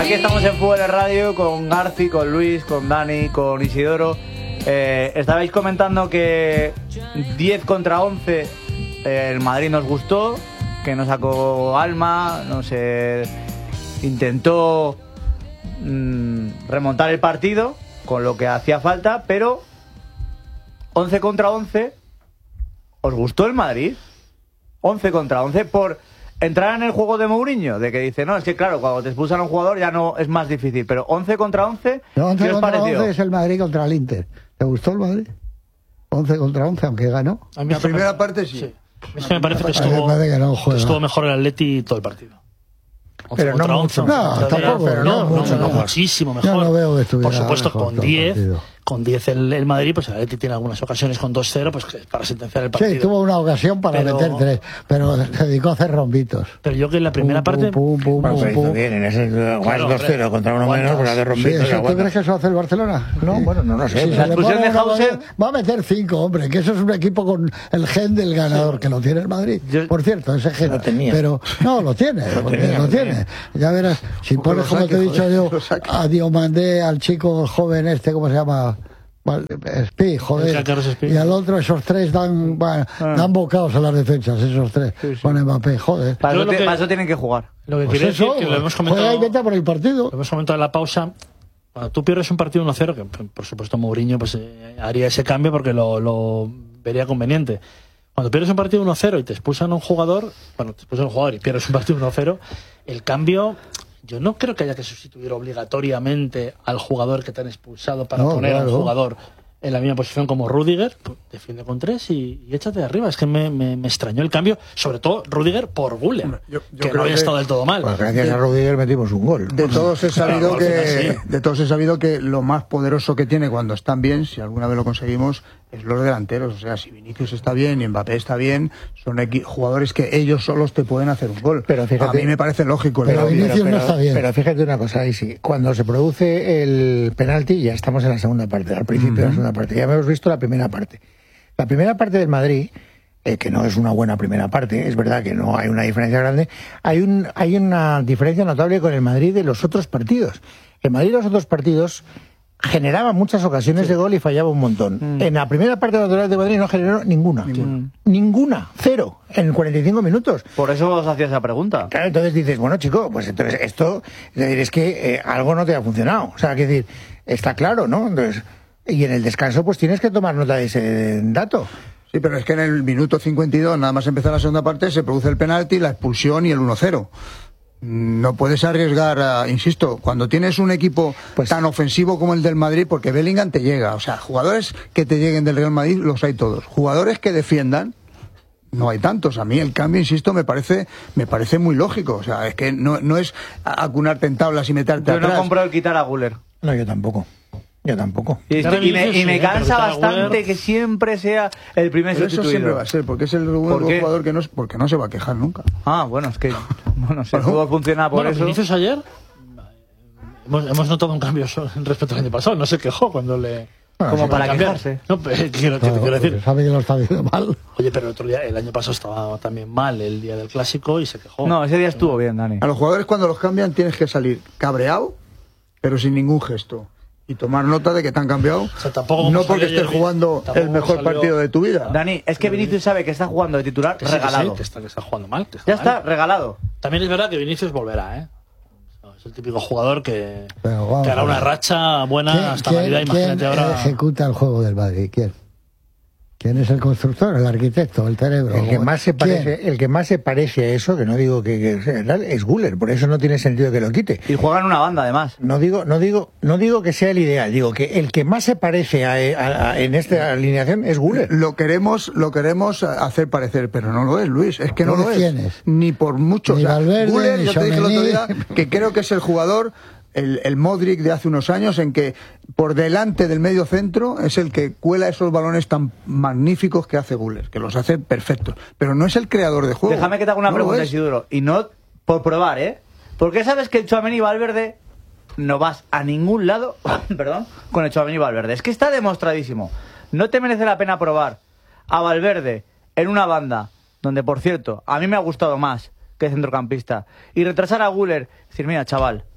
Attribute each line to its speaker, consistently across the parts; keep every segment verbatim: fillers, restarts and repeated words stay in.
Speaker 1: Aquí estamos en Fútbol de Radio con Garci, con Luis, con Dani, con Isidoro. Eh, estabais comentando que diez contra once eh, el Madrid nos gustó, que no sacó alma, no sé, intentó mmm, remontar el partido con lo que hacía falta, pero once contra once, ¿os gustó el Madrid? once contra once por entrar en el juego de Mourinho, de que dice, no, es que claro, cuando te expulsan a un jugador ya no es más difícil, pero once contra once,
Speaker 2: no, once
Speaker 1: ¿qué os
Speaker 2: contra
Speaker 1: pareció?
Speaker 2: once es el Madrid contra el Inter. ¿Te gustó el Madrid? once contra once, aunque ganó.
Speaker 3: A mí la primera me... parte sí. sí. Es que me parece que estuvo,
Speaker 2: que no
Speaker 3: que estuvo mejor el Atleti todo el partido.
Speaker 2: Pero no mucho. No, tampoco, pero no, no mucho, no,
Speaker 3: muchísimo mejor.
Speaker 2: Yo no veo que estuviera
Speaker 3: por supuesto,
Speaker 2: mejor
Speaker 3: con diez, con diez el, el Madrid, pues el Atleti tiene algunas ocasiones con dos cero, pues para sentenciar el partido.
Speaker 2: Sí, tuvo una ocasión para pero, meter tres, pero se dedicó a hacer rombitos.
Speaker 3: Pero yo que en la primera
Speaker 2: pum,
Speaker 3: parte...
Speaker 2: Pum, pum, pum,
Speaker 4: pum, pum. Bien, en ese claro, dos cero contra uno menos, pues hace rompitos.
Speaker 2: Sí, ¿tú crees que eso hace el Barcelona?
Speaker 4: No, sí. Bueno, no, no sé.
Speaker 2: Si
Speaker 1: la expulsión de Hausen...
Speaker 2: Va a meter cinco, hombre, que eso es un equipo con el gen del ganador, sí, que lo tiene el Madrid. Yo... Por cierto, ese gen.
Speaker 4: Lo tenía.
Speaker 2: Pero, no, lo tiene, lo, lo tiene. Lo tiene. Ya verás, si pones, como te he dicho yo, a Diomandé, al chico joven este, ¿cómo se llama? Spi, joder, y al otro esos tres dan, bueno, ah. dan bocados a las defensas, esos tres, sí, sí. Con Mbappé, joder.
Speaker 1: Para eso, que, para eso tienen que jugar.
Speaker 3: Lo que
Speaker 2: pues
Speaker 3: quiere
Speaker 2: eso,
Speaker 3: decir que lo hemos comentado,
Speaker 2: juega y vete por el partido.
Speaker 3: Lo hemos comentado en la pausa. Cuando tú pierdes un partido uno cero, que por supuesto Mourinho pues, eh, haría ese cambio porque lo, lo vería conveniente. Cuando pierdes un partido uno cero y te expulsan a un jugador, bueno, te expulsan a un jugador y pierdes un partido uno cero, el cambio... Yo no creo que haya que sustituir obligatoriamente al jugador que te han expulsado para no, poner claro. a un jugador en la misma posición como Rüdiger, pues defiende con tres y, y échate de arriba. Es que me, me, me extrañó el cambio, sobre todo Rüdiger por Güler, yo, yo que no había que, estado del todo mal.
Speaker 4: Pues gracias de, a Rüdiger metimos un gol.
Speaker 5: De todos he sabido claro, que sí. de todos he sabido que lo más poderoso que tiene cuando están bien, si alguna vez lo conseguimos, es los delanteros. O sea, si Vinicius está bien y Mbappé está bien, son jugadores que ellos solos te pueden hacer un gol.
Speaker 4: Pero fíjate,
Speaker 5: a mí me parece lógico.
Speaker 2: Pero
Speaker 5: el
Speaker 2: Vinicius
Speaker 4: pero,
Speaker 2: no está bien.
Speaker 4: Pero fíjate una cosa, ahí sí. Cuando se produce el penalti, ya estamos en la segunda parte, al principio uh-huh. de la segunda parte. Ya hemos visto la primera parte. La primera parte del Madrid, eh, que no es una buena primera parte, es verdad que no hay una diferencia grande, hay, un, hay una diferencia notable con el Madrid de los otros partidos. El Madrid de los otros partidos generaba muchas ocasiones sí. de gol y fallaba un montón. Mm. En la primera parte natural de Madrid no generó ninguna. Ninguna. Ninguna. Cero. En cuarenta y cinco minutos.
Speaker 1: Por eso os hacía esa pregunta.
Speaker 4: Claro, entonces dices, bueno, chico, pues entonces esto, es decir, es que eh, algo no te ha funcionado. O sea, que decir, está claro, ¿no? Entonces, y en el descanso, pues tienes que tomar nota de ese dato.
Speaker 5: Sí, pero es que en el minuto cincuenta y dos, nada más empezar la segunda parte, se produce el penalti, la expulsión y el uno cero. No puedes arriesgar, uh, insisto, cuando tienes un equipo pues, tan ofensivo como el del Madrid, porque Bellingham te llega, o sea, jugadores que te lleguen del Real Madrid los hay todos, jugadores que defiendan no hay tantos. A mí el cambio, insisto, me parece me parece muy lógico, o sea, es que no, no es acunarte en tablas y meterte
Speaker 1: yo
Speaker 5: atrás.
Speaker 1: Yo no compro el quitar a Güler.
Speaker 4: No, yo tampoco. Yo tampoco.
Speaker 1: Y, este, y, me, y me cansa bastante que siempre sea el primer
Speaker 5: pero
Speaker 1: sustituido.
Speaker 5: Eso siempre va a ser, porque es el único jugador que no, porque no se va a quejar nunca.
Speaker 1: Ah, bueno, es que bueno, si el fútbol funciona por
Speaker 3: bueno,
Speaker 1: eso.
Speaker 3: Vinicius ayer hemos, hemos notado un cambio respecto al año pasado. No se quejó cuando le...
Speaker 1: Bueno, como para quejarse.
Speaker 3: No, pero, quiero, no, te quiero decir.
Speaker 2: Sabe que lo está haciendo mal.
Speaker 3: Oye, pero el otro día, el año pasado estaba también mal, el día del clásico, y se quejó.
Speaker 1: No, ese día estuvo bien, Dani.
Speaker 5: A los jugadores cuando los cambian tienes que salir cabreado, pero sin ningún gesto. Y tomar nota de que te han cambiado, o sea, no porque estés jugando el mejor salió... partido de tu vida.
Speaker 1: Dani, es que Vinicius sabe que está jugando de titular
Speaker 3: que
Speaker 1: regalado.
Speaker 3: Sí, que, sí, que, está, que está jugando mal. Que está
Speaker 1: ya
Speaker 3: mal.
Speaker 1: Está regalado.
Speaker 3: También es verdad que Vinicius volverá, ¿eh? Es el típico jugador que,
Speaker 2: wow,
Speaker 3: que hará una racha buena
Speaker 2: ¿quién,
Speaker 3: hasta
Speaker 2: ¿quién,
Speaker 3: Navidad. Imagínate
Speaker 2: ¿quién
Speaker 3: ahora.
Speaker 2: ejecuta el juego del Madrid? ¿Quién? ¿Quién es el constructor, el arquitecto, el cerebro?
Speaker 4: El que más se parece, el que más se parece a eso, que no digo que, que es Güler, por eso no tiene sentido que lo quite.
Speaker 1: Y juegan una banda además.
Speaker 4: No digo, no digo, no digo que sea el ideal, digo que el que más se parece a, a, a, en esta alineación es Güler.
Speaker 5: Lo queremos, lo queremos hacer parecer, pero no lo es, Luis, es que no,
Speaker 2: no
Speaker 5: lo es.
Speaker 2: es.
Speaker 5: Ni por mucho.
Speaker 2: Ni
Speaker 5: o sea,
Speaker 2: Valverde,
Speaker 5: Güler,
Speaker 2: ni
Speaker 5: yo te dije el otro día
Speaker 2: Tchouaméni.
Speaker 5: que creo que es el jugador. El, el Modric de hace unos años, en que por delante del medio centro es el que cuela esos balones tan magníficos que hace Güler, que los hace perfectos, pero no es el creador de juego.
Speaker 1: Déjame que te haga una
Speaker 5: no
Speaker 1: pregunta, Isidoro, y no por probar, ¿eh? Porque sabes que el Tchouaméni y Valverde no vas a ningún lado, perdón, con el Tchouaméni y Valverde. Es que está demostradísimo. No te merece la pena probar a Valverde en una banda, donde, por cierto, a mí me ha gustado más que centrocampista, y retrasar a Güler, decir, mira, chaval,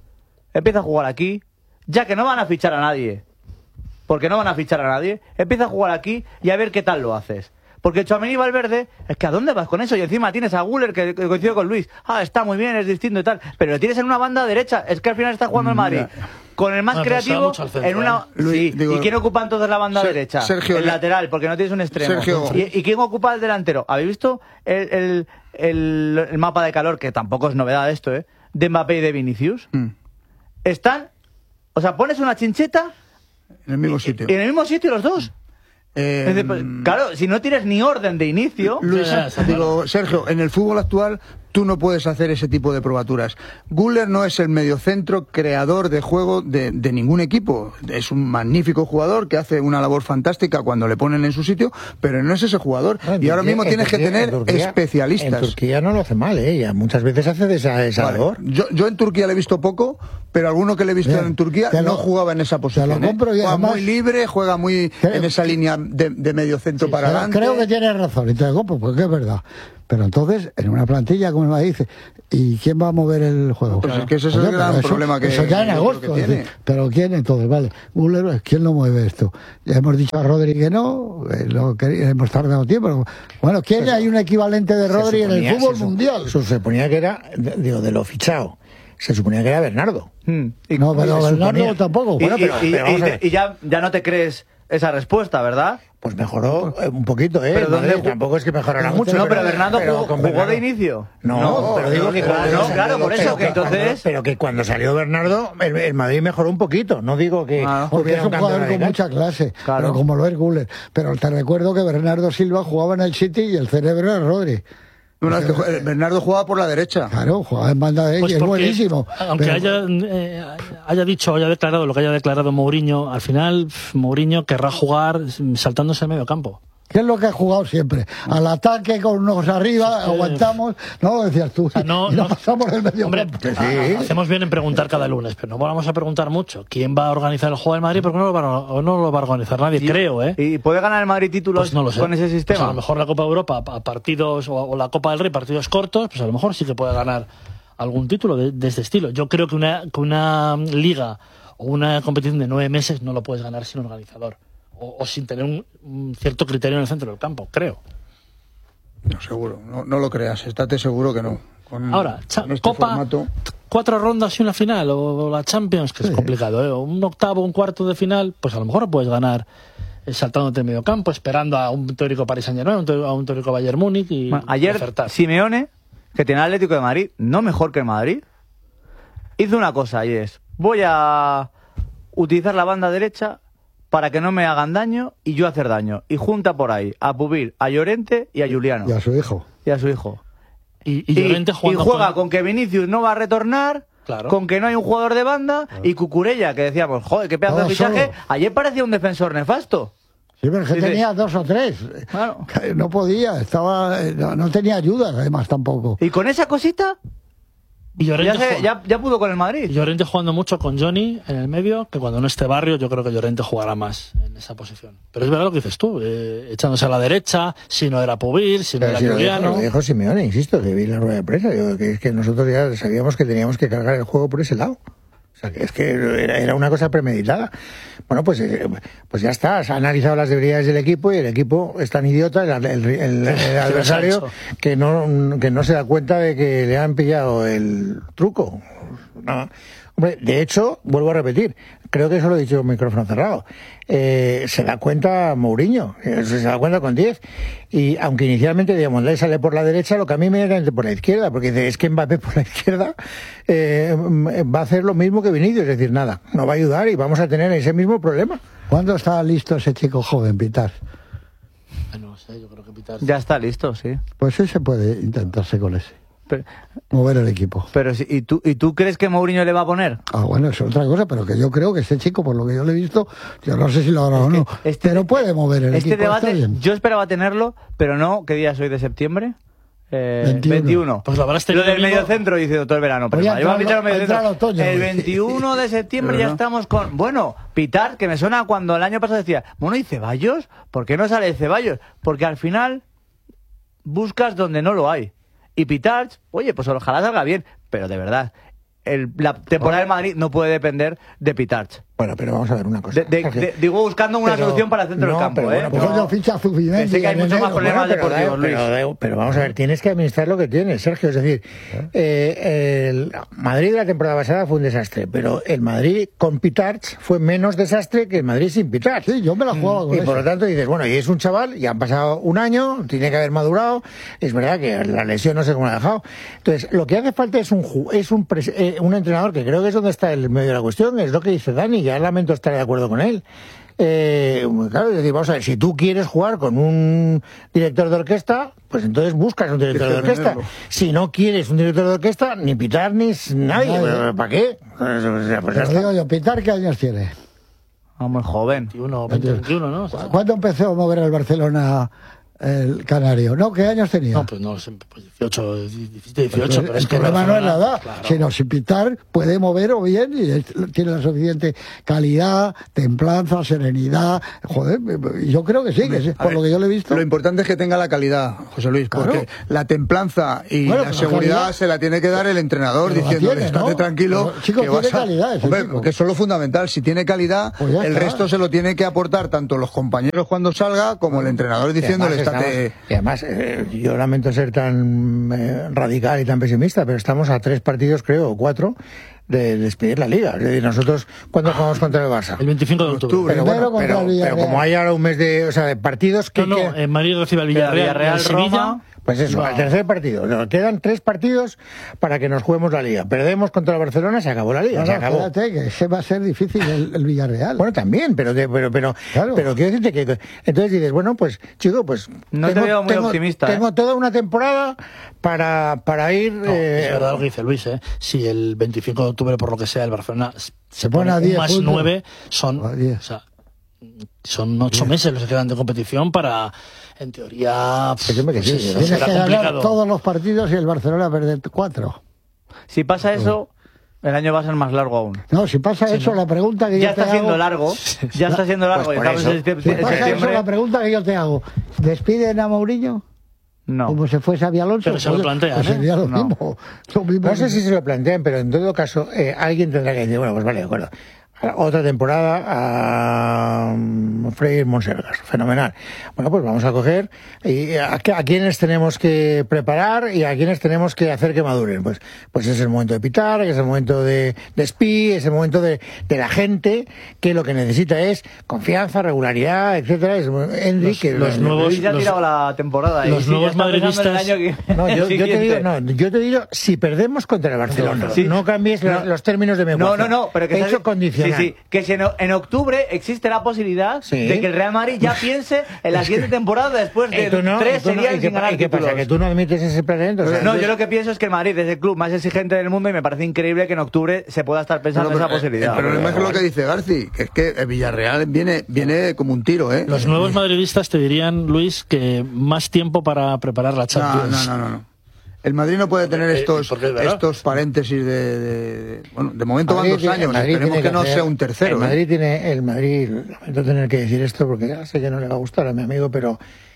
Speaker 1: empieza a jugar aquí, ya que no van a fichar a nadie, porque no van a fichar a nadie, empieza a jugar aquí y a ver qué tal lo haces. Porque Tchouaméni y Valverde, es que ¿a dónde vas con eso? Y encima tienes a Güler, que, que coincide con Luis. Ah, está muy bien, es distinto y tal. Pero lo tienes en una banda derecha. Es que al final está jugando el Madrid. Con el más no, creativo, centro, en una... ¿eh? Luis, sí. Digo, ¿y quién ocupa entonces la banda Ser, derecha?
Speaker 5: Sergio,
Speaker 1: el lateral, porque no tienes un extremo.
Speaker 5: Sergio.
Speaker 1: ¿Y, ¿Y quién ocupa el delantero? ¿Habéis visto el, el, el, el mapa de calor, que tampoco es novedad esto, eh? De Mbappé y de Vinicius. Mm. Están... O sea, pones una chincheta...
Speaker 5: En el mismo sitio.
Speaker 1: Y en el mismo sitio los dos. Eh, es decir, pues, claro, si no tienes ni orden de inicio...
Speaker 5: Luis, digo, Sergio, en el fútbol actual tú no puedes hacer ese tipo de probaturas. Güler no es el mediocentro creador de juego de, de ningún equipo. Es un magnífico jugador que hace una labor fantástica cuando le ponen en su sitio, pero no es ese jugador. No, y ahora mismo tienes Turquía, que tener Turquía, especialistas.
Speaker 4: En Turquía no lo hace mal, ¿eh? Ya muchas veces hace de esa, esa vale. labor.
Speaker 5: Yo, yo en Turquía le he visto poco, pero alguno que le he visto Bien, en Turquía lo, no jugaba en esa posición.
Speaker 2: Lo compro, ¿eh?
Speaker 5: Juega
Speaker 2: además,
Speaker 5: muy libre, juega muy
Speaker 2: creo,
Speaker 5: en esa línea de, de mediocentro sí, para adelante.
Speaker 2: Creo que tienes razón, y te lo compro, porque es verdad. Pero entonces, en una plantilla, como me dice, ¿y quién va a mover el juego?
Speaker 5: Pues claro. es que ese es el gran
Speaker 2: eso,
Speaker 5: problema que...
Speaker 2: Eso ya en agosto, es decir, pero ¿quién entonces? Vale, Güler, ¿quién lo mueve esto? Ya hemos dicho a Rodri que no, eh, lo que, hemos tardado tiempo. Bueno, ¿quién pero, hay un equivalente de Rodri suponía, en el fútbol
Speaker 4: se
Speaker 2: mundial?
Speaker 4: Se suponía que era, digo, de lo fichado. Se suponía que era Bernardo.
Speaker 2: Hmm. Y, no, pero Bernardo suponía. tampoco.
Speaker 1: Y,
Speaker 2: bueno,
Speaker 1: y,
Speaker 2: pero,
Speaker 1: y,
Speaker 2: pero
Speaker 1: y, te, y ya, ya no te crees esa respuesta, ¿verdad?
Speaker 4: Pues mejoró un poquito, ¿eh?
Speaker 1: Pero
Speaker 4: Madrid, tampoco es que mejorara mucho.
Speaker 1: No, pero, pero Bernardo pero jugó, jugó Bernardo. de inicio.
Speaker 4: No, no pero digo que
Speaker 1: claro, no, claro, por eso que entonces...
Speaker 4: Cuando, pero que cuando salió Bernardo, el, el Madrid mejoró un poquito. No digo que...
Speaker 2: Ah, porque es un jugador con mucha clase, claro. Pero como lo es Güler. Pero te recuerdo que Bernardo Silva jugaba en el City y el cerebro era Rodri.
Speaker 5: Bueno, es que Bernardo jugaba por la derecha.
Speaker 2: Claro, jugaba en banda derecha, pues es buenísimo.
Speaker 3: Aunque pero... haya, eh, haya dicho, haya declarado lo que haya declarado Mourinho, al final Mourinho querrá jugar saltándose el medio campo.
Speaker 2: ¿Qué es lo que ha jugado siempre? Al ataque con unos arriba, sí, aguantamos, no lo decías tú, o sea, no, y no, no pasamos el medio
Speaker 3: hombre,
Speaker 2: campo.
Speaker 3: Sí. Hacemos bien en preguntar cada lunes, pero no vamos a preguntar mucho. ¿Quién va a organizar el juego del Madrid? Porque no lo va a, no lo va a organizar nadie, y, creo, ¿eh?
Speaker 1: ¿Y puede ganar el Madrid títulos
Speaker 3: pues no lo sé.
Speaker 1: con ese sistema?
Speaker 3: Pues a lo mejor la Copa de Europa, a partidos, o, o la Copa del Rey, partidos cortos, pues a lo mejor sí que puede ganar algún título de, de este estilo. Yo creo que una, que una liga o una competición de nueve meses no lo puedes ganar sin organizador. O, o sin tener un, un cierto criterio en el centro del campo, creo.
Speaker 5: No, seguro, no, no lo creas, estate seguro que no. Con,
Speaker 3: Ahora, con este Copa, formato... cuatro rondas y una final, o, o la Champions, que sí. es complicado, ¿eh? O un octavo, un cuarto de final, pues a lo mejor lo puedes ganar eh, saltándote en medio campo, esperando a un teórico Paris Saint-Germain, a un teórico Bayern Múnich y
Speaker 1: bueno, ayer
Speaker 3: ofertar.
Speaker 1: Simeone, que tiene el Atlético de Madrid, no mejor que el Madrid, hizo una cosa y es, voy a utilizar la banda derecha para que no me hagan daño y yo hacer daño. Y junta por ahí a Pubil, a Llorente y a Juliano.
Speaker 2: Y a su hijo.
Speaker 1: Y a su hijo.
Speaker 3: Y, y, Llorente
Speaker 1: y, y juega con... con que Vinicius no va a retornar, claro. con que no hay un jugador de banda, claro. y Cucurella, que decíamos, joder, qué pedazo no, de fichaje. Solo. Ayer parecía un defensor nefasto.
Speaker 2: Sí, pero es que Dice, tenía dos o tres. Claro. No podía, estaba, no, no tenía ayuda, además, tampoco.
Speaker 1: Y con esa cosita...
Speaker 3: Y
Speaker 1: ya, se, ya, ya pudo con el Madrid.
Speaker 3: Y Llorente jugando mucho con Johnny en el medio, que cuando no esté Barrio, yo creo que Llorente jugará más en esa posición. Pero es verdad lo que dices tú, eh, echándose a la derecha, si no era Pubil, si no
Speaker 4: Pero
Speaker 3: era
Speaker 4: si
Speaker 3: Juliano.
Speaker 4: Lo, lo dijo Simeone, insisto, que vi la rueda de prensa, digo, que es que nosotros ya sabíamos que teníamos que cargar el juego por ese lado. O sea, que es que era, era una cosa premeditada. Bueno, pues, eh, pues ya está, se ha analizado las debilidades del equipo y el equipo es tan idiota, el, el, el, el adversario, que no, que no se da cuenta de que le han pillado el truco. No. Hombre, de hecho, vuelvo a repetir, creo que eso lo he dicho en micrófono cerrado, eh, se da cuenta Mourinho, se da cuenta con diez, y aunque inicialmente Diamondé sale por la derecha, lo que a mí me era por la izquierda, porque dice, es que Mbappé por la izquierda eh, va a hacer lo mismo que Vinicius, es decir, nada, no va a ayudar y vamos a tener ese mismo problema.
Speaker 2: ¿Cuándo está listo ese chico joven, Pitar?
Speaker 3: No sé, yo creo que Pitar...
Speaker 1: Ya está listo, sí.
Speaker 2: Pues ese puede intentarse con ese.
Speaker 1: Pero,
Speaker 2: mover el equipo.
Speaker 1: Pero si, ¿y tú y tú crees que Mourinho le va a poner?
Speaker 2: Ah, bueno, es otra cosa, pero que yo creo que este chico, por lo que yo le he visto, yo no sé si lo hará o no, este, pero puede mover el
Speaker 1: este
Speaker 2: equipo.
Speaker 1: Debate,
Speaker 2: bien.
Speaker 1: Yo esperaba tenerlo, pero no, ¿qué día es hoy de septiembre? Eh, veintiuno. veintiuno.
Speaker 3: Pues lo habrás tenido.
Speaker 1: Lo del medio centro, dice todo el verano. Pero
Speaker 2: entrarlo,
Speaker 1: el, medio centro.
Speaker 2: Otoño,
Speaker 1: el veintiuno de septiembre ya estamos con... Bueno, Pitar, que me suena cuando el año pasado decía, bueno, ¿y Ceballos? ¿Por qué no sale Ceballos? Porque al final buscas donde no lo hay. Y Pitar, oye, pues ojalá salga bien, pero de verdad, el, la temporada del Madrid no puede depender de Pitarch.
Speaker 4: Bueno, pero vamos a ver una cosa.
Speaker 1: De, de, de, digo, buscando una pero, solución para el centro no, del campo.
Speaker 2: Pero,
Speaker 1: ¿eh?
Speaker 2: bueno, pues ficha Zubimendi.
Speaker 1: Sé que hay muchos más problemas
Speaker 4: bueno, pero,
Speaker 1: deportivos, Luis.
Speaker 4: Pero, pero, pero vamos a ver, tienes que administrar lo que tienes, Sergio. Es decir, eh, el Madrid de la temporada pasada fue un desastre, pero el Madrid con Pitarch fue menos desastre que el Madrid sin Pitarch.
Speaker 2: Sí, yo me la jugaba con
Speaker 4: Y
Speaker 2: eso.
Speaker 4: por lo tanto dices, bueno, y es un chaval, y han pasado un año, tiene que haber madurado. Es verdad que la lesión no sé cómo la ha dejado. Entonces, lo que hace falta es un es un, eh, un entrenador, que creo que es donde está el medio de la cuestión, es lo que dice Dani, ya lamento estar de acuerdo con él. Eh, claro, es decir, vamos a ver, si tú quieres jugar con un director de orquesta, pues entonces buscas un director de orquesta. Si no quieres un director de orquesta, ni Pitar ni nadie, nadie. ¿Para qué? Pues,
Speaker 2: pues Pero digo yo, ¿Pitar qué años tiene?
Speaker 1: Ah, muy joven.
Speaker 3: veintiuno, veinte, veintiuno, ¿no? O sea,
Speaker 2: ¿cuándo empezó a mover el Barcelona el Canario? ¿No? ¿Qué años tenía?
Speaker 3: No, pues no, pues dieciocho, diecisiete, dieciocho.
Speaker 2: Pues
Speaker 3: pero
Speaker 2: el
Speaker 3: es que
Speaker 2: problema no es la edad,
Speaker 3: claro.
Speaker 2: sino si Pitar puede mover o bien y tiene la suficiente calidad, templanza, serenidad. Joder, yo creo que sí, que sí, por ver, lo que yo le he visto.
Speaker 5: Lo importante es que tenga la calidad, José Luis, porque claro. la templanza y bueno, la seguridad calidad, se la tiene que dar el entrenador diciéndole, estate ¿no? tranquilo.
Speaker 2: Pero, chico,
Speaker 5: que
Speaker 2: tiene
Speaker 5: vas a...
Speaker 2: calidad. Ese
Speaker 5: Hombre,
Speaker 2: chico.
Speaker 5: que eso es lo fundamental. Si tiene calidad, pues el está. resto se lo tiene que aportar tanto los compañeros cuando salga como el entrenador diciéndole, estate...
Speaker 4: Y además, eh, yo lamento ser tan eh, radical y tan pesimista, pero estamos a tres partidos, creo, o cuatro, de despedir la Liga. Es decir, nosotros, ¿cuándo jugamos contra el Barça?
Speaker 3: El veinticinco de octubre.
Speaker 4: Pero, bueno, pero, pero como hay ahora un mes de, o sea, de partidos que...
Speaker 3: No, no,
Speaker 4: que...
Speaker 3: en Madrid recibe al Villarreal,
Speaker 1: Villarreal
Speaker 3: el Sevilla...
Speaker 1: Roma.
Speaker 4: Pues eso, no. al tercer partido. Nos quedan tres partidos para que nos juguemos la Liga. Perdemos contra el Barcelona, se acabó la Liga.
Speaker 2: No,
Speaker 4: se
Speaker 2: no,
Speaker 4: acabó.
Speaker 2: Espérate, que ese va a ser difícil el, el Villarreal.
Speaker 4: Bueno, también, pero pero pero, claro. pero quiero decirte que entonces dices, bueno, pues chico, pues
Speaker 1: no tengo, te veo muy
Speaker 4: tengo,
Speaker 1: optimista.
Speaker 4: Tengo
Speaker 1: ¿eh?
Speaker 4: toda una temporada para, para ir...
Speaker 3: No,
Speaker 4: eh,
Speaker 3: es verdad lo que dice Luis, ¿eh? Si el veinticinco de octubre, por lo que sea, el Barcelona se, se pone, pone a diez más puntos. nueve, son... O sea, son ocho meses los que quedan de competición para, en teoría,
Speaker 2: pues, que sí, sí, tienes que ganar todos los partidos y el Barcelona perder cuatro.
Speaker 1: Si pasa eso, el año va a ser más largo aún.
Speaker 2: No, si pasa sí, eso, no. la pregunta que
Speaker 1: ya
Speaker 2: yo te
Speaker 1: está
Speaker 2: hago...
Speaker 1: siendo largo, ya está siendo largo.
Speaker 2: Pues
Speaker 1: estamos
Speaker 2: eso.
Speaker 1: en septiembre.
Speaker 2: Si pasa eso, la pregunta que yo te hago, ¿despiden a Mourinho?
Speaker 1: No.
Speaker 2: Como se fue Xabi Alonso.
Speaker 3: Pero se lo plantean,
Speaker 2: pues
Speaker 3: ¿eh?
Speaker 2: Sería lo,
Speaker 1: no.
Speaker 2: mismo, lo mismo.
Speaker 4: No sé si se lo plantean, pero en todo caso, eh, alguien tendrá que decir, bueno, pues vale, de acuerdo. Otra temporada a Freire Monsergas, fenomenal. Bueno, pues vamos a coger y a, a quienes tenemos que preparar y a quienes tenemos que hacer que maduren. Pues, pues es el momento de Pitar, es el momento de, de Spi, es el momento de, de la gente que lo que necesita es confianza, regularidad, etcétera. Es Henry, que
Speaker 3: los, los nuevos
Speaker 1: ya ha tirado la temporada.
Speaker 3: Los
Speaker 1: y
Speaker 3: nuevos
Speaker 1: si
Speaker 3: madridistas.
Speaker 1: El año que,
Speaker 4: no, yo, yo te digo, no, yo te digo si perdemos contra el Barcelona. Sí. No cambies no, los términos de mi
Speaker 1: No, no, no, pero que
Speaker 4: he hecho condicional.
Speaker 1: Sí, sí, que si en, en octubre existe la posibilidad sí. de que el Real Madrid ya piense en la siguiente temporada después de no, tres seriales no, sin ganar
Speaker 4: ¿Y qué pasa? ¿Que tú no admites ese planteamiento? O sea,
Speaker 1: no, yo lo que pienso es que el Madrid es el club más exigente del mundo y me parece increíble que en octubre se pueda estar pensando
Speaker 5: pero,
Speaker 1: en esa posibilidad.
Speaker 5: El problema es lo que dice Garci, que es que el Villarreal viene, viene como un tiro, ¿eh?
Speaker 3: Los nuevos madridistas te dirían, Luis, que más tiempo para preparar la Champions.
Speaker 5: No, no, no, no. no. El Madrid no puede tener estos estos paréntesis de, de bueno, de momento van dos años, esperemos que, que no hacer, sea un tercero.
Speaker 4: El Madrid
Speaker 5: ¿eh?
Speaker 4: tiene, el Madrid, lamento tener que decir esto porque ya sé que no le va a gustar a mi amigo, pero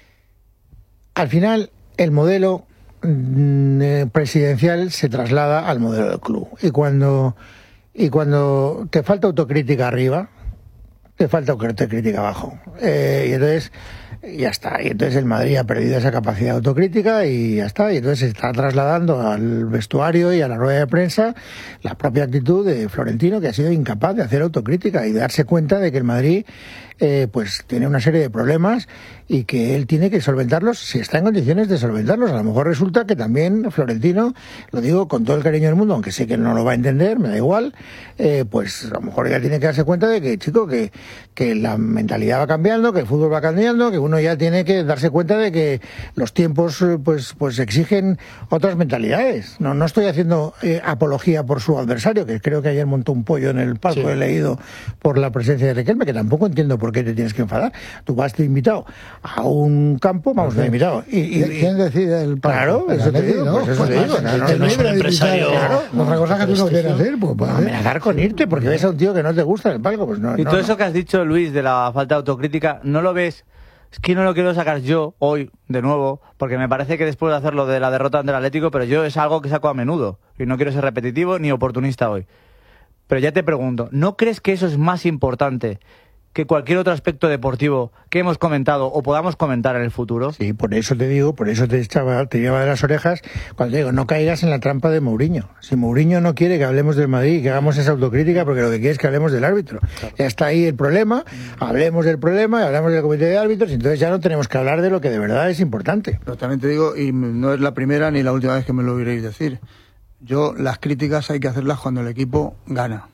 Speaker 4: al final el modelo mm, presidencial se traslada al modelo del club y cuando y cuando te falta autocrítica arriba, te falta autocrítica abajo, eh, y entonces ya está, y entonces el Madrid ha perdido esa capacidad de autocrítica y ya está, y entonces se está trasladando al vestuario y a la rueda de prensa la propia actitud de Florentino, que ha sido incapaz de hacer autocrítica y de darse cuenta de que el Madrid eh, pues tiene una serie de problemas y que él tiene que solventarlos si está en condiciones de solventarlos. A lo mejor resulta que también Florentino, lo digo con todo el cariño del mundo, aunque sé que no lo va a entender, me da igual, eh, pues a lo mejor ya tiene que darse cuenta de que, chico, que, que la mentalidad va cambiando, que el fútbol va cambiando, que uno ya tiene que darse cuenta de que los tiempos pues pues exigen otras mentalidades. No no estoy haciendo eh, apología por su adversario, que creo que ayer montó un pollo en el palco, sí. He leído, por la presencia de Riquelme, que tampoco entiendo por qué te tienes que enfadar. Tú vas de invitado a un campo, vamos, de invitado. Y, y,
Speaker 2: ¿Quién decide el palco?
Speaker 4: Claro, eso te digo, pues eso te digo.
Speaker 3: No es un empresario.
Speaker 2: Otra cosa que tú no quieres hacer, pues
Speaker 4: no, amenazar con irte porque ves a un tío que no te gusta en el palco, pues no.
Speaker 1: Y
Speaker 4: no,
Speaker 1: todo
Speaker 4: no.
Speaker 1: eso que has dicho, Luis, de la falta de autocrítica, ¿no lo ves es que no lo quiero sacar yo hoy, de nuevo, porque me parece que después de hacerlo de la derrota ante el Atlético, pero yo es algo que saco a menudo, y no quiero ser repetitivo ni oportunista hoy. Pero ya te pregunto, ¿no crees que eso es más importante que cualquier otro aspecto deportivo que hemos comentado o podamos comentar en el futuro?
Speaker 4: Sí, por eso te digo, por eso te echaba, te lleva de las orejas cuando digo, no caigas en la trampa de Mourinho. Si Mourinho no quiere que hablemos del Madrid, que hagamos esa autocrítica, porque lo que quiere es que hablemos del árbitro. Claro. Ya está ahí el problema, hablemos del problema, y hablamos del comité de árbitros, y entonces ya no tenemos que hablar de lo que de verdad es importante.
Speaker 5: Pero también te digo, y no es la primera ni la última vez que me lo oiréis decir, yo las críticas hay que hacerlas cuando el equipo gana.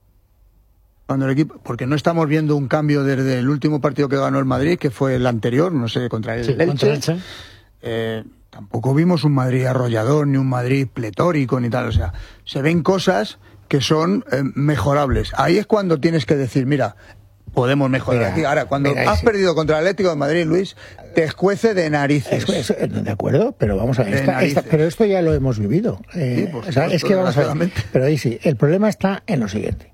Speaker 5: Cuando el equipo, porque no estamos viendo un cambio desde el último partido que ganó el Madrid, que fue el anterior, no sé, contra el
Speaker 3: sí,
Speaker 5: Elche.
Speaker 3: Contra el Elche.
Speaker 5: Eh, tampoco vimos un Madrid arrollador, ni un Madrid pletórico, ni tal. O sea, se ven cosas que son eh, mejorables. Ahí es cuando tienes que decir, mira, podemos mejorar mira, aquí. Ahora, cuando mira, has sí. perdido contra el Atlético de Madrid, Luis, te escuece de narices.
Speaker 4: Es, es, de acuerdo, pero vamos a ver. Esta, esta, pero esto ya lo hemos vivido. Eh, sí, o sea, es que vamos a ver. Pero ahí sí, el problema está en lo siguiente.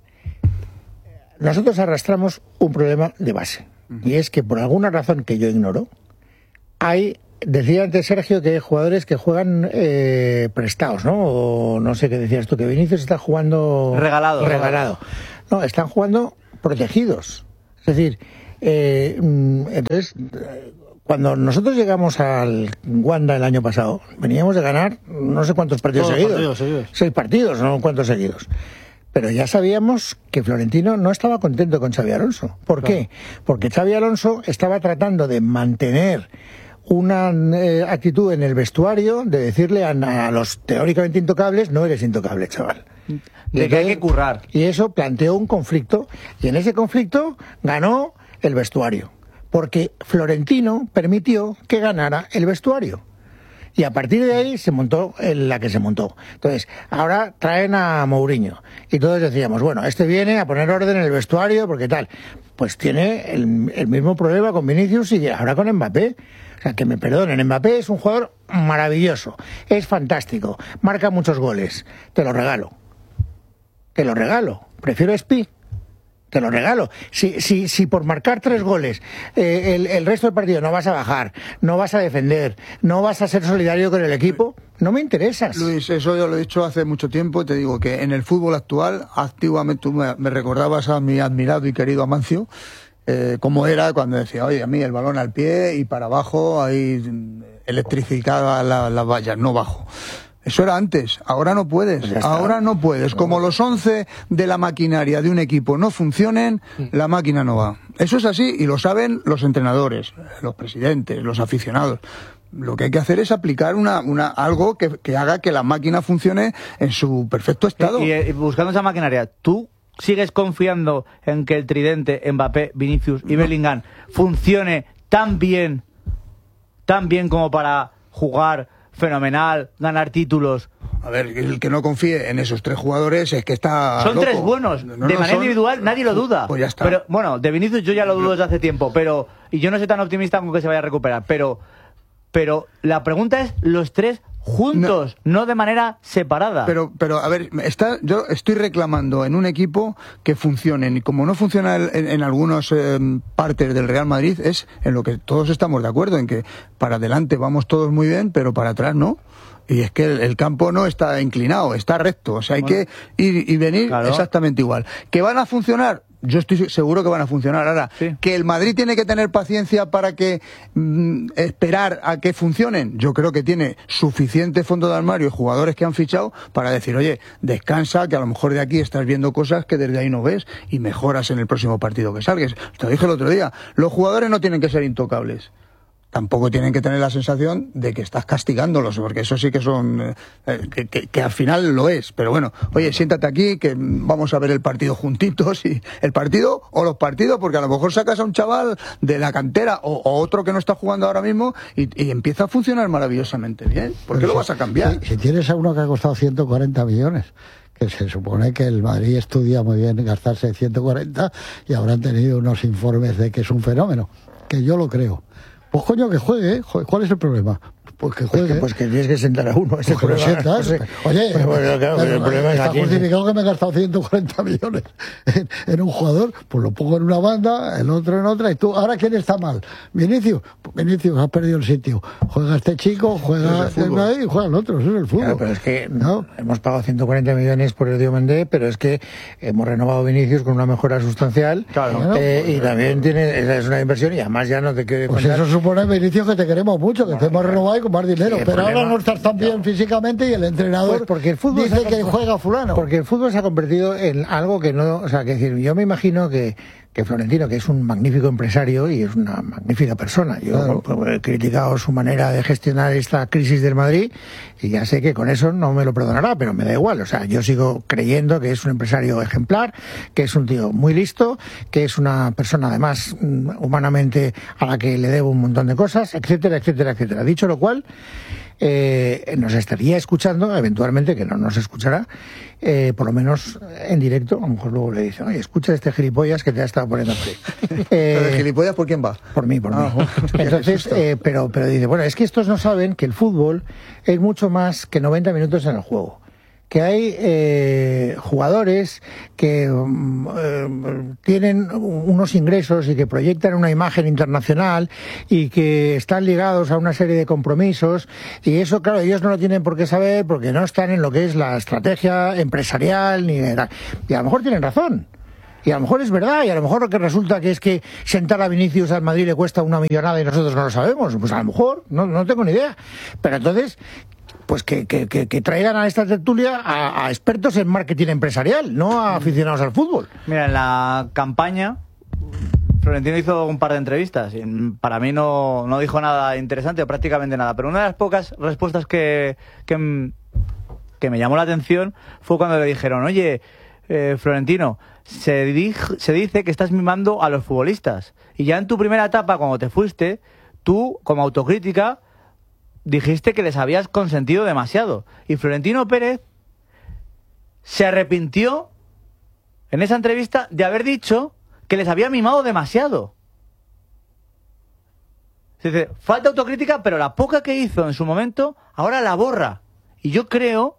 Speaker 4: Nosotros arrastramos un problema de base, uh-huh. y es que por alguna razón que yo ignoro, hay, decía antes Sergio que hay jugadores que juegan eh, prestados, ¿no? O no sé qué decías tú, que Vinicius está jugando...
Speaker 1: Regalado.
Speaker 4: Regalado. No, están jugando protegidos. Es decir, eh, entonces, cuando nosotros llegamos al Wanda el año pasado, veníamos de ganar no sé cuántos partidos seguidos.
Speaker 3: partidos seguidos.
Speaker 4: Seis partidos, no cuántos seguidos. Pero ya sabíamos que Florentino no estaba contento con Xabi Alonso. ¿Por claro. qué? Porque Xabi Alonso estaba tratando de mantener una eh, actitud en el vestuario de decirle a, a los teóricamente intocables, no eres intocable, chaval.
Speaker 1: De y que hay que currar.
Speaker 4: Y eso planteó un conflicto, y en ese conflicto ganó el vestuario. Porque Florentino permitió que ganara el vestuario. Y a partir de ahí se montó en la que se montó. Entonces, ahora traen a Mourinho. Y todos decíamos, bueno, este viene a poner orden en el vestuario, porque tal. Pues tiene el, el mismo problema con Vinicius y ahora con Mbappé. O sea, que me perdonen, Mbappé es un jugador maravilloso. Es fantástico. Marca muchos goles. Te lo regalo. Te lo regalo. Prefiero a Spi. Te lo regalo. Si, si, si por marcar tres goles eh, el, el resto del partido no vas a bajar, no vas a defender, no vas a ser solidario con el equipo, no me interesas.
Speaker 5: Luis, eso yo lo he dicho hace mucho tiempo. Te digo que en el fútbol actual, activamente tú me, me recordabas a mi admirado y querido Amancio, eh, cómo era cuando decía, oye, a mí el balón al pie y para abajo, ahí electrificada las la vallas, no bajo. Eso era antes, ahora no puedes, pues ahora no puedes. Como los once de la maquinaria de un equipo no funcionen, la máquina no va. Eso es así y lo saben los entrenadores, los presidentes, los aficionados. Lo que hay que hacer es aplicar una, una algo que, que haga que la máquina funcione en su perfecto estado.
Speaker 1: Y, y buscando esa maquinaria, ¿tú sigues confiando en que el tridente Mbappé, Vinicius y no. Bellingham funcione tan bien, tan bien como para jugar fenomenal, ganar títulos?
Speaker 5: A ver, el que no confíe en esos tres jugadores es que está
Speaker 1: Son
Speaker 5: loco.
Speaker 1: tres buenos,
Speaker 5: no,
Speaker 1: de
Speaker 5: no
Speaker 1: manera
Speaker 5: son...
Speaker 1: individual nadie lo duda.
Speaker 5: Pues ya está.
Speaker 1: Pero bueno, de Vinicius yo ya lo dudo desde hace tiempo, pero y yo no soy tan optimista con que se vaya a recuperar, pero pero la pregunta es los tres juntos, no, no de manera separada.
Speaker 5: Pero, pero a ver, está, yo estoy reclamando en un equipo que funcione, y como no funciona en, en algunas eh, partes del Real Madrid, es en lo que todos estamos de acuerdo, en que para adelante vamos todos muy bien, pero para atrás no. Y es que el, el campo no está inclinado, está recto, o sea, hay bueno, que ir y venir claro. exactamente igual. ¿Que van a funcionar? Yo estoy seguro que van a funcionar. Ahora, sí. que el Madrid tiene que tener paciencia para que mm, esperar a que funcionen. Yo creo que tiene suficiente fondo de armario y jugadores que han fichado para decir, oye, descansa, que a lo mejor de aquí estás viendo cosas que desde ahí no ves y mejoras en el próximo partido que salgues. Te lo dije el otro día, los jugadores no tienen que ser intocables. Tampoco tienen que tener la sensación de que estás castigándolos, porque eso sí que son eh, que, que, que al final lo es. Pero bueno, oye, siéntate aquí, que vamos a ver el partido juntitos, y el partido o los partidos, porque a lo mejor sacas a un chaval de la cantera o, o otro que no está jugando ahora mismo y, y empieza a funcionar maravillosamente bien. ¿Por qué lo vas a cambiar?
Speaker 2: Si, si tienes a uno que ha costado ciento cuarenta millones, que se supone que el Madrid estudia muy bien gastarse ciento cuarenta, y habrán tenido unos informes de que es un fenómeno, que yo lo creo. Pues coño, que juegue, ¿eh? ¿Cuál es el problema? pues que juegue.
Speaker 4: Pues que, pues que tienes que sentar a uno. Ese
Speaker 2: pues que lo sientas. No sé. Oye,
Speaker 4: pues, bueno, claro, pero el problema
Speaker 2: está
Speaker 4: es
Speaker 2: justificado que me he gastado ciento cuarenta millones en, en un jugador, pues lo pongo en una banda, el otro en otra, y tú, ¿ahora quién está mal? Vinicius. Pues Vinicius ha perdido el sitio. Juega este chico, juega el ahí y juega el otro. Eso es el fútbol.
Speaker 4: Claro, pero es que ¿no? hemos pagado ciento cuarenta millones por el Diomandé, pero es que hemos renovado Vinicius con una mejora sustancial. Claro. Eh, y también tiene, es una inversión y además ya no te quiere
Speaker 2: pues eso supone, Vinicius, que te queremos mucho, que bueno, te hemos claro. renovado y con más dinero. Sí, pero problema, ahora no estás tan bien no. físicamente y el entrenador
Speaker 4: pues porque el fútbol
Speaker 2: dice que juega fulano.
Speaker 4: Porque el fútbol se ha convertido en algo que no... O sea, que decir, yo me imagino que que Florentino, que es un magnífico empresario y es una magnífica persona. Yo claro. pues, he criticado su manera de gestionar esta crisis del Madrid y ya sé que con eso no me lo perdonará, pero me da igual. O sea, yo sigo creyendo que es un empresario ejemplar, que es un tío muy listo, que es una persona además humanamente a la que le debo un montón de cosas, etcétera, etcétera, etcétera. Dicho lo cual, eh, nos estaría escuchando, eventualmente, que no nos escuchará, eh, por lo menos en directo. A lo mejor luego le dice, oye, escucha este gilipollas que te ha estado poniendo por ahí.
Speaker 5: Eh, ¿Pero el gilipollas por quién va?
Speaker 4: Por mí, por
Speaker 5: ah,
Speaker 4: mí. Entonces, eh, pero, pero dice, bueno, es que estos no saben que el fútbol es mucho más que noventa minutos en el juego. Que hay eh, jugadores que eh, tienen unos ingresos y que proyectan una imagen internacional y que están ligados a una serie de compromisos, y eso, claro, ellos no lo tienen por qué saber porque no están en lo que es la estrategia empresarial ni de, y a lo mejor tienen razón. Y a lo mejor es verdad, y a lo mejor lo que resulta que es que sentar a Vinicius al Madrid le cuesta una millonada y nosotros no lo sabemos. Pues a lo mejor, no, no tengo ni idea. Pero entonces, pues que, que, que, que traigan a esta tertulia a, a expertos en marketing empresarial, no a aficionados al fútbol.
Speaker 1: Mira, en la campaña Florentino hizo un par de entrevistas y para mí no, no dijo nada interesante, o prácticamente nada, pero una de las pocas respuestas que, que, que me llamó la atención fue cuando le dijeron, oye, eh, Florentino, se, dijo, se dice que estás mimando a los futbolistas, y ya en tu primera etapa, cuando te fuiste, tú, como autocrítica, dijiste que les habías consentido demasiado. Y Florentino Pérez se arrepintió en esa entrevista de haber dicho que les había mimado demasiado. Es decir, falta autocrítica, pero la poca que hizo en su momento, ahora la borra. Y yo creo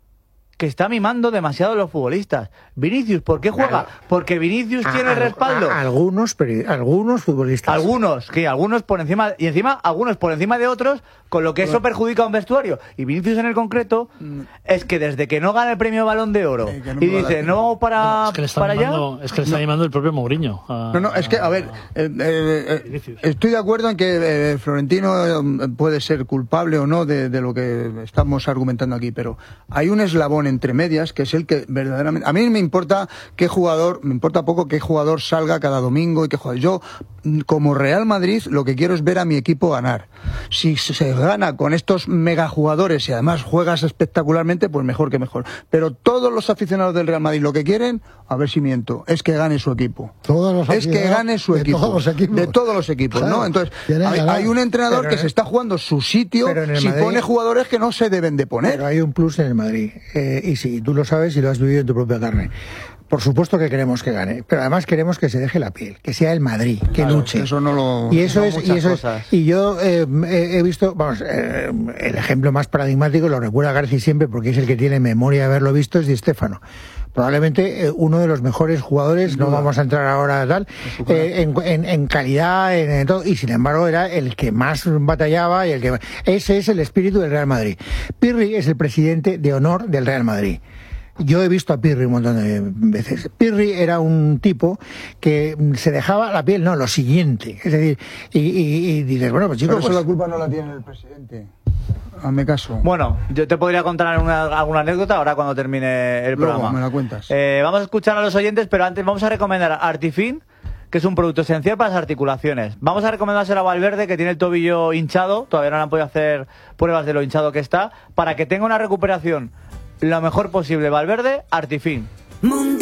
Speaker 1: que está mimando demasiado a los futbolistas. Vinicius, ¿por qué juega? Claro. Porque Vinicius a, tiene el respaldo.
Speaker 4: A, a algunos, algunos futbolistas.
Speaker 1: Algunos, que algunos por encima, y encima, algunos por encima de otros, con lo que eso perjudica a un vestuario. Y Vinicius en el concreto, mm. es que desde que no gana el premio Balón de Oro, eh, no y dice, no para,
Speaker 3: no, es que le está
Speaker 1: para
Speaker 3: animando,
Speaker 1: allá.
Speaker 3: Es que le está no. animando el propio Mourinho. A,
Speaker 5: no, no, es que, a ver, eh, eh, eh, estoy de acuerdo en que eh, Florentino puede ser culpable o no de, de lo que estamos argumentando aquí, pero hay un eslabón entre medias, que es el que verdaderamente... A mí me importa qué jugador, me importa poco qué jugador salga cada domingo y qué jugador. Yo, como Real Madrid, lo que quiero es ver a mi equipo ganar. Si se gana con estos megajugadores y además juegas espectacularmente, pues mejor que mejor. Pero todos los aficionados del Real Madrid lo que quieren, a ver si miento, es que gane su equipo.
Speaker 2: Todos los
Speaker 5: es que gane su
Speaker 2: de
Speaker 5: equipo.
Speaker 2: Todos los equipos.
Speaker 5: De todos los equipos, claro, ¿no? Entonces, hay, hay un entrenador pero, que se está jugando su sitio si Madrid, pone jugadores que no se deben de poner.
Speaker 4: Pero hay un plus en el Madrid. Eh, y sí, tú lo sabes y lo has vivido en tu propia carne. Por supuesto que queremos que gane, pero además queremos que se deje la piel, que sea el Madrid, que claro, luche.
Speaker 5: Eso no lo.
Speaker 4: Y eso es, y eso es. Y yo eh, he visto, vamos, eh, el ejemplo más paradigmático lo recuerda García siempre porque es el que tiene memoria de haberlo visto, es Di Stéfano. Probablemente eh, uno de los mejores jugadores, no vamos a entrar ahora tal, eh, en, en, en calidad, en, en todo, y sin embargo era el que más batallaba y el que ese es el espíritu del Real Madrid. Pirri es el presidente de honor del Real Madrid. Yo he visto a Pirri un montón de veces. Pirri era un tipo que se dejaba la piel, no, lo siguiente. Es decir, y, y, y dices, bueno, pues chicos...
Speaker 5: Por eso
Speaker 4: pues,
Speaker 5: la culpa no la tiene el presidente. Hazme caso.
Speaker 1: Bueno, yo te podría contar una, alguna anécdota ahora cuando termine el
Speaker 5: Luego,
Speaker 1: programa.
Speaker 5: me la cuentas.
Speaker 1: Eh, vamos a escuchar a los oyentes, pero antes vamos a recomendar Artifin, que es un producto esencial para las articulaciones. Vamos a recomendárselo a Valverde, que tiene el tobillo hinchado, todavía no le han podido hacer pruebas de lo hinchado que está, para que tenga una recuperación lo mejor posible. Valverde, Artifin.
Speaker 6: Mundo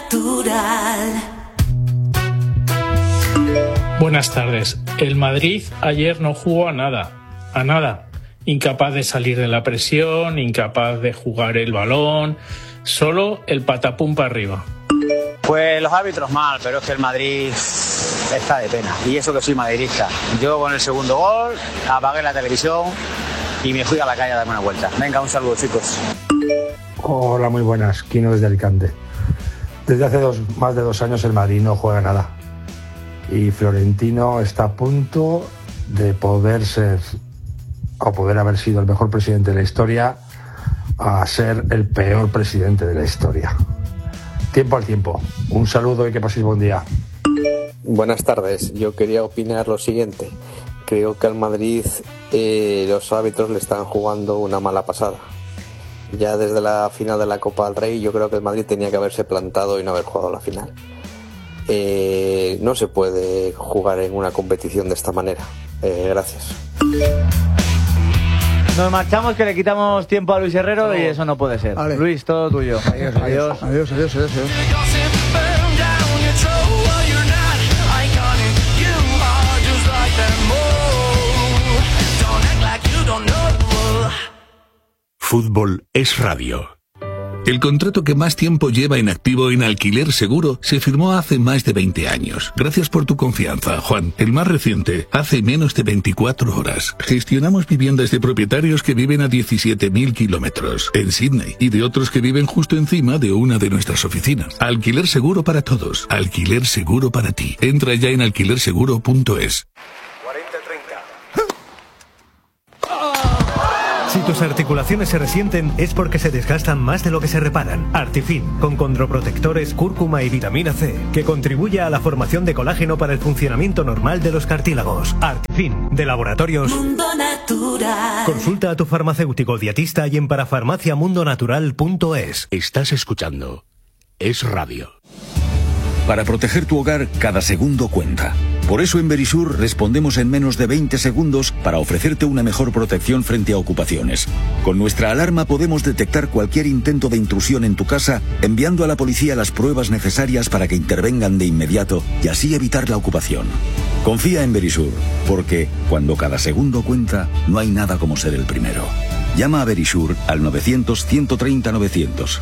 Speaker 6: Natural.
Speaker 7: Buenas tardes. El Madrid ayer no jugó a nada, a nada. Incapaz de salir de la presión, incapaz de jugar el balón, solo el patapum para arriba.
Speaker 8: Pues los árbitros mal, pero es que el Madrid está de pena. Y eso que soy madridista. Yo con el segundo gol apagué la televisión y me fui a la calle a darme una vuelta. Venga, un saludo, chicos.
Speaker 9: Hola, muy buenas. Quino desde Alicante. Desde hace dos, más de dos años el Madrid no juega nada. Y Florentino está a punto de poder ser, o poder haber sido el mejor presidente de la historia, a ser el peor presidente de la historia. Tiempo al tiempo. Un saludo y que paséis buen día.
Speaker 10: Buenas tardes. Yo quería opinar lo siguiente. Creo que al Madrid eh, los árbitros le están jugando una mala pasada. Ya desde la final de la Copa del Rey yo creo que el Madrid tenía que haberse plantado y no haber jugado la final. Eh, no se puede jugar en una competición de esta manera. Eh, gracias.
Speaker 1: Nos marchamos, que le quitamos tiempo a Luis Herrero no. y eso no puede ser. Vale. Luis, todo tuyo.
Speaker 5: Adiós, adiós. Adiós, adiós, adiós. adiós.
Speaker 11: Fútbol es radio. El contrato que más tiempo lleva en activo en Alquiler Seguro se firmó hace más de veinte años. Gracias por tu confianza, Juan. El más reciente, hace menos de veinticuatro horas. Gestionamos viviendas de propietarios que viven a diecisiete mil kilómetros en Sydney y de otros que viven justo encima de una de nuestras oficinas. Alquiler Seguro para todos. Alquiler Seguro para ti. Entra ya en alquiler seguro punto es.
Speaker 12: Si tus articulaciones se resienten es porque se desgastan más de lo que se reparan. Artifin, con condroprotectores, cúrcuma y vitamina C, que contribuye a la formación de colágeno para el funcionamiento normal de los cartílagos. Artifin, de Laboratorios
Speaker 6: Mundo Natural.
Speaker 12: Consulta a tu farmacéutico dietista y en parafarmacia mundo natural punto es.
Speaker 11: Estás escuchando Es Radio. Para proteger tu hogar, cada segundo cuenta. Por eso en Verisur respondemos en menos de veinte segundos para ofrecerte una mejor protección frente a ocupaciones. Con nuestra alarma podemos detectar cualquier intento de intrusión en tu casa, enviando a la policía las pruebas necesarias para que intervengan de inmediato y así evitar la ocupación. Confía en Verisur, porque cuando cada segundo cuenta, no hay nada como ser el primero. Llama a Verisur al novecientos, ciento treinta, novecientos.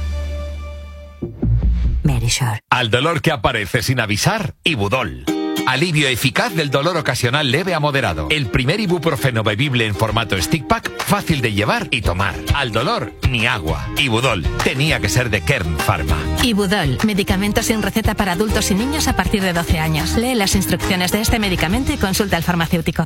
Speaker 13: Verisur. Al dolor que aparece sin avisar, Ibudol. Alivio eficaz del dolor ocasional leve a moderado. El primer ibuprofeno bebible en formato stick pack, fácil de llevar y tomar. Al dolor, ni agua. Ibudol. Tenía que ser de Kern Pharma.
Speaker 14: Ibudol. Medicamento sin receta para adultos y niños a partir de doce años. Lee las instrucciones de este medicamento y consulta al farmacéutico.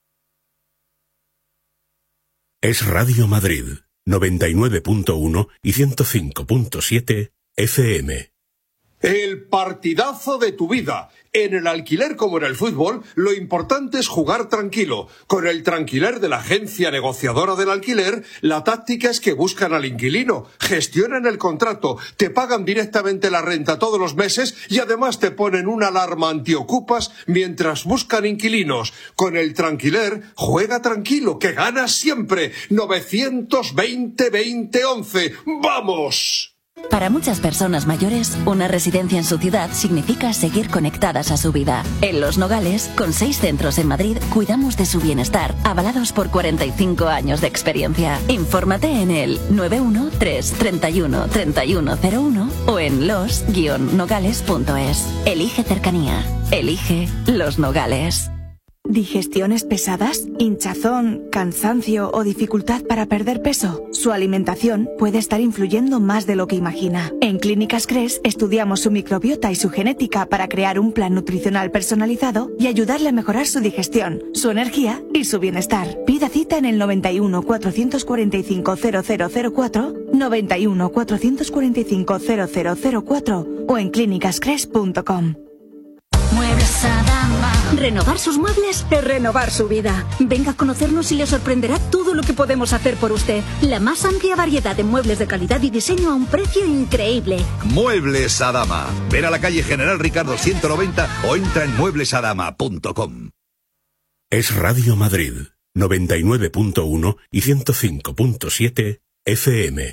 Speaker 11: Es Radio Madrid. noventa y nueve punto uno y ciento cinco punto siete F M.
Speaker 15: El partidazo de tu vida. En el alquiler como en el fútbol, lo importante es jugar tranquilo. Con el Tranquiler de la agencia negociadora del alquiler, la táctica es que buscan al inquilino, gestionan el contrato, te pagan directamente la renta todos los meses y además te ponen una alarma antiocupas mientras buscan inquilinos. Con el Tranquiler, juega tranquilo, que ganas siempre. novecientos veinte, veinte, once. ¡Vamos!
Speaker 16: Para muchas personas mayores, una residencia en su ciudad significa seguir conectadas a su vida. En Los Nogales, con seis centros en Madrid, cuidamos de su bienestar, avalados por cuarenta y cinco años de experiencia. Infórmate en el nueve uno tres, treinta y uno, treinta y uno cero uno o en los guion nogales punto es. Elige cercanía. Elige Los Nogales.
Speaker 17: ¿Digestiones pesadas? ¿Hinchazón, cansancio o dificultad para perder peso? Su alimentación puede estar influyendo más de lo que imagina. En Clínicas Cres estudiamos su microbiota y su genética para crear un plan nutricional personalizado y ayudarle a mejorar su digestión, su energía y su bienestar. Pida cita en el noventa y uno, cuatrocientos cuarenta y cinco, cero cero cero cuatro, noventa y uno, cuatrocientos cuarenta y cinco, cero cero cero cuatro o en clínicas cres punto com.
Speaker 18: Muebles Adama. Renovar sus muebles es renovar su vida. Venga a conocernos y le sorprenderá todo lo que podemos hacer por usted. La más amplia variedad de muebles de calidad y diseño a un precio increíble.
Speaker 19: Muebles Adama. Ven a la calle General Ricardo ciento noventa o entra en muebles adama punto com.
Speaker 11: Es Radio Madrid, noventa y nueve punto uno y ciento cinco punto siete F M.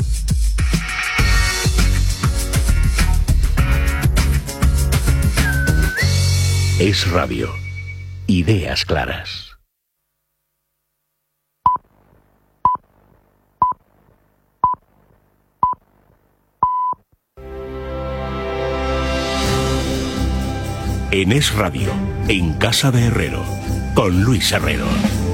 Speaker 11: Es Radio. Ideas claras. En Es Radio, en Casa de Herrero, con Luis Herrero.